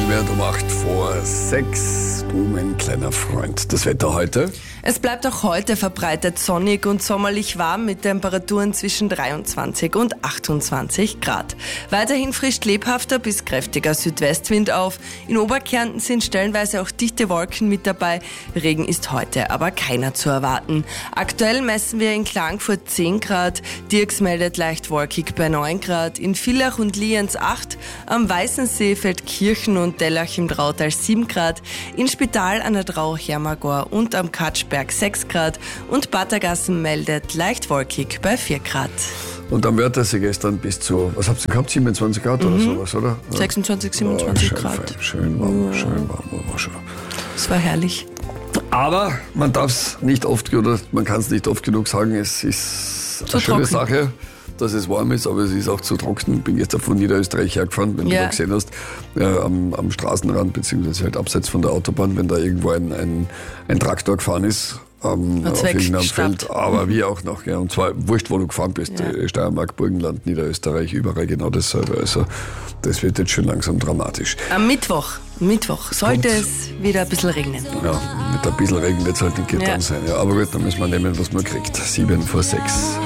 wird um 8:06. Du, mein kleiner Freund. Das Wetter heute? Es bleibt auch heute verbreitet sonnig und sommerlich warm mit Temperaturen zwischen 23 und 28 Grad. Weiterhin frischt lebhafter bis kräftiger Südwestwind auf. In Oberkärnten sind stellenweise auch dichte Wolken mit dabei. Regen ist heute aber keiner zu erwarten. Aktuell messen wir in Klagenfurt 10 Grad, Dirks meldet leicht wolkig bei 9 Grad, in Villach und Lienz 8, am Weißensee, Feldkirchen und Dellach im Drautal 7 Grad, in Spital an der Drau-Hermagor und am Katschberg 6 Grad und Battergassen meldet leicht wolkig bei 4 Grad. Und am Wörthersee gestern bis zu, was habt ihr gehabt, 27 Grad oder sowas, oder? 26, 27 schön Grad. Fein, schön warm war schon. Das war herrlich. Aber man darf es nicht oft, oder man kann es nicht oft genug sagen, es ist eine schöne Sache, dass es warm ist, aber es ist auch zu trocken. Ich bin gestern von Niederösterreich hergefahren, wenn du da gesehen hast, am Straßenrand, beziehungsweise halt abseits von der Autobahn, wenn da irgendwo ein Traktor gefahren ist, auf irgendeinem Feld, aber wie auch noch. Ja. Und zwar wurscht, wo du gefahren bist, Steiermark, Burgenland, Niederösterreich, überall genau dasselbe. Also das wird jetzt schon langsam dramatisch. Am Mittwoch sollte es wieder ein bisschen regnen. Ja, mit ein bisschen Regen wird es halt nicht getan sein. Ja, aber gut, dann müssen wir nehmen, was man kriegt. 7:06.